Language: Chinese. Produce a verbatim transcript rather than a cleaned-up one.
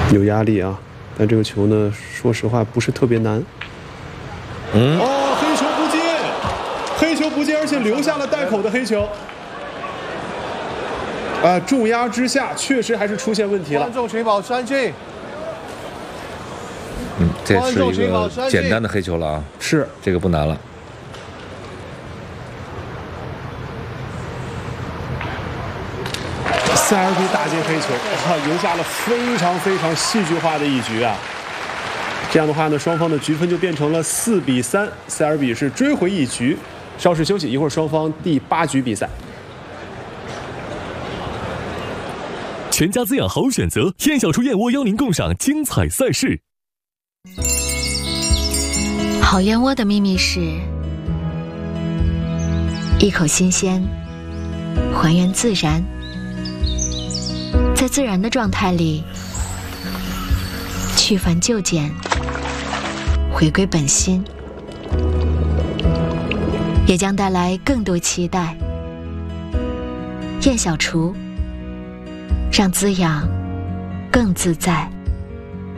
有压力啊，但这个球呢，说实话不是特别难。 嗯， 哦，黑球不进，黑球不进，而且留下了带口的黑球。啊、呃，重压之下，确实还是出现问题了。 观众请保持安静。 嗯，这是一个简单的黑球了啊， 是这个不难了。 塞尔比打进黑球，啊，赢下了非常非常戏剧化的一局啊！这样的话呢，双方的局分就变成了四比三，塞尔比是追回一局。稍事休息，一会儿双方第八局比赛。 全家滋养好选择，燕小厨燕窝邀您共赏精彩赛事。 好燕窝的秘密是一口新鲜，还原自然，在自然的状态里去繁就简，回归本心，也将带来更多期待。燕小厨，让滋养更自在。